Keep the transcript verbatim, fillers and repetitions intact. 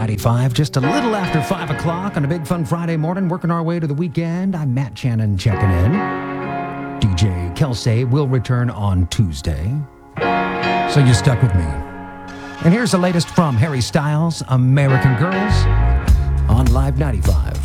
ninety-five, just a little after five o'clock on a big fun Friday morning, working our way to the weekend. I'm Matt Shannon checking in. D J Kelsey will return on Tuesday, so you're stuck with me. And here's the latest from Harry Styles, American Girls, on Live ninety-five.